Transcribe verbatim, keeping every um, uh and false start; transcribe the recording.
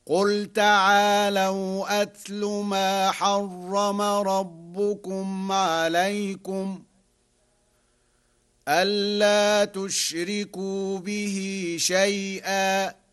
قل تعالوا أتل ما حرم ربكم عليكم ألا تشركوا به شيئا